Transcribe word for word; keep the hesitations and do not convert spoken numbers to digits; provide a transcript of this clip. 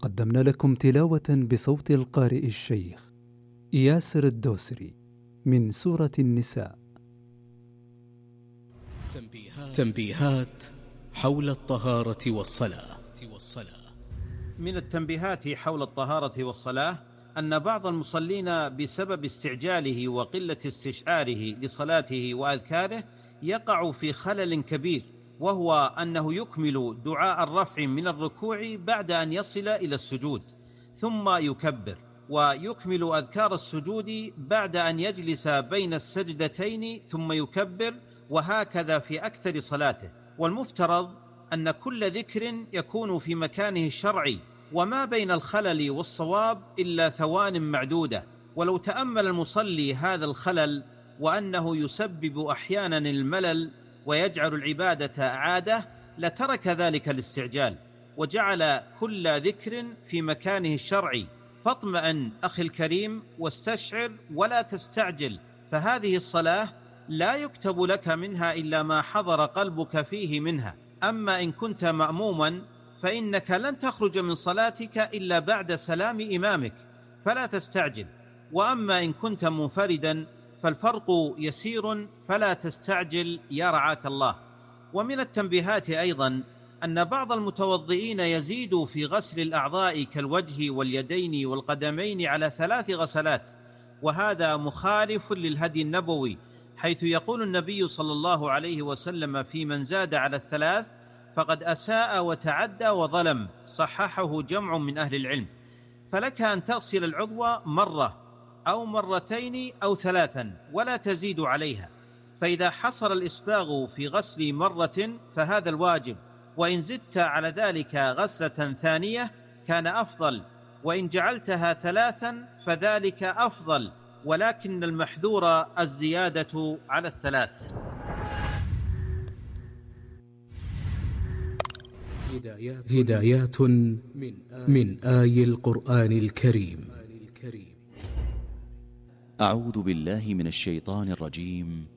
قدمنا لكم تلاوة بصوت القارئ الشيخ ياسر الدوسري من سورة النساء. تنبيهات, تنبيهات حول الطهارة والصلاة. من التنبيهات حول الطهارة والصلاة أن بعض المصلين بسبب استعجاله وقلة استشعاره لصلاته وأذكاره يقع في خلل كبير، وهو أنه يكمل دعاء الرفع من الركوع بعد أن يصل إلى السجود ثم يكبر، ويكمل أذكار السجود بعد أن يجلس بين السجدتين ثم يكبر، وهكذا في أكثر صلاته. والمفترض أن كل ذكر يكون في مكانه الشرعي، وما بين الخلل والصواب إلا ثوان معدودة. ولو تأمل المصلي هذا الخلل وأنه يسبب أحيانا الملل ويجعل العبادة عادة لترك ذلك الاستعجال وجعل كل ذكر في مكانه الشرعي. فاطمئن أخي الكريم واستشعر ولا تستعجل، فهذه الصلاة لا يكتب لك منها إلا ما حضر قلبك فيه منها. أما إن كنت مأموما فإنك لن تخرج من صلاتك إلا بعد سلام إمامك، فلا تستعجل. وأما إن كنت منفردا فالفرق يسير، فلا تستعجل يا رعاك الله. ومن التنبيهات أيضا أن بعض المتوضئين يزيد في غسل الأعضاء كالوجه واليدين والقدمين على ثلاث غسلات، وهذا مخالف للهدي النبوي، حيث يقول النبي صلى الله عليه وسلم في من زاد على الثلاث فقد أساء وتعدى وظلم، صححه جمع من أهل العلم. فلك أن تغسل العضو مرة أو مرتين أو ثلاثا ولا تزيد عليها، فإذا حصل الإسباغ في غسل مرة فهذا الواجب، وإن زدت على ذلك غسلة ثانية كان أفضل، وإن جعلتها ثلاثا فذلك أفضل، ولكن المحذور الزيادة على الثلاث. هدايات من آي القرآن الكريم. أعوذ بالله من الشيطان الرجيم.